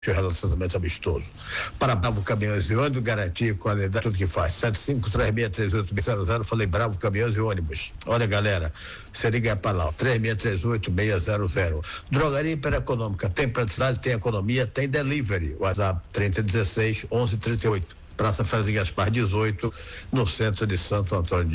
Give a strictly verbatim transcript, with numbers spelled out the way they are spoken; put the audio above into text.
relacionamento amistoso. Para Bravo Caminhões e Ônibus, garantia, qualidade, tudo que faz. sete cinco três seis três oito zero zero, falei Bravo Caminhões e Ônibus. Olha, galera, você liga para lá, três seis três oito seis zero zero. Drogaria Hipereconômica, tem praticidade, tem economia, tem delivery. WhatsApp trinta dezesseis onze trinta e oito. Praça Félix Gaspar dezoito, no centro de Santo Antônio.